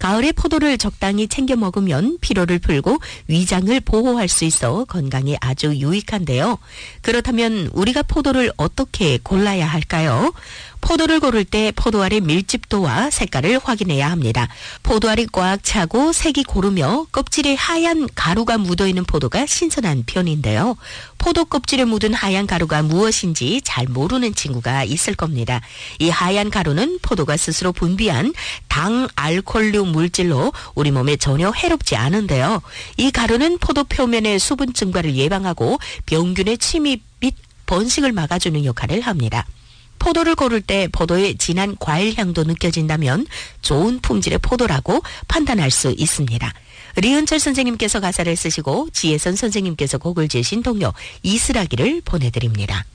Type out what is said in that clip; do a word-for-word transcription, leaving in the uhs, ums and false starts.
가을에 포도를 적당히 챙겨 먹으면 피로를 풀고 위장을 보호할 수 있어 건강에 아주 유익한데요. 그렇다면 우리가 포도를 어떻게 골라야 할까요? 포도를 고를 때 포도알의 밀집도와 색깔을 확인해야 합니다. 포도알이 꽉 차고 색이 고르며 껍질에 하얀 가루가 묻어있는 포도가 신선한 편인데요. 포도 껍질에 묻은 하얀 가루가 무엇인지 잘 모르는 친구가 있을 겁니다. 이 하얀 가루는 포도가 스스로 분비한 당 알코올류 물질로 우리 몸에 전혀 해롭지 않은데요. 이 가루는 포도 표면의 수분 증발을 예방하고 병균의 침입 및 번식을 막아주는 역할을 합니다. 포도를 고를 때 포도의 진한 과일 향도 느껴진다면 좋은 품질의 포도라고 판단할 수 있습니다. 리은철 선생님께서 가사를 쓰시고 지혜선 선생님께서 곡을 지으신 동요 이슬아기를 보내드립니다.